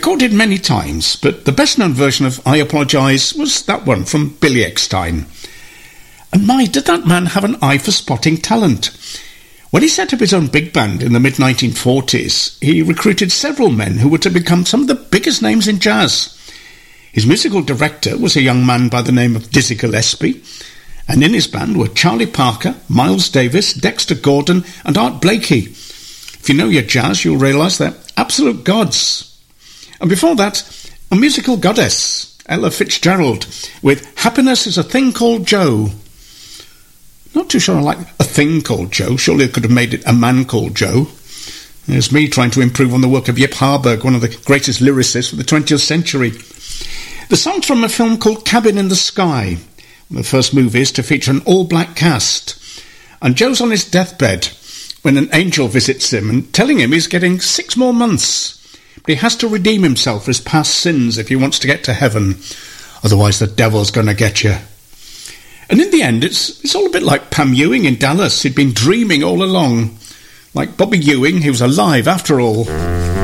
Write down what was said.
recorded many times, but the best-known version of I Apologise was that one from Billy Eckstine. And my, did that man have an eye for spotting talent. When he set up his own big band in the mid-1940s, he recruited several men who were to become some of the biggest names in jazz. His musical director was a young man by the name of Dizzy Gillespie, and in his band were Charlie Parker, Miles Davis, Dexter Gordon and Art Blakey. If you know your jazz, you'll realise they're absolute gods. And before that, a musical goddess, Ella Fitzgerald, with Happiness is a Thing Called Joe. Not too sure I like A Thing Called Joe. Surely I could have made it A Man Called Joe. There's me trying to improve on the work of Yip Harburg, one of the greatest lyricists of the 20th century. The song's from a film called Cabin in the Sky, one of the first movies to feature an all-black cast. And Joe's on his deathbed when an angel visits him and telling him he's getting 6 more months. But he has to redeem himself for his past sins if he wants to get to heaven. Otherwise the devil's going to get you. And in the end, it's all a bit like Pam Ewing in Dallas. He'd been dreaming all along. Like Bobby Ewing, he was alive after all.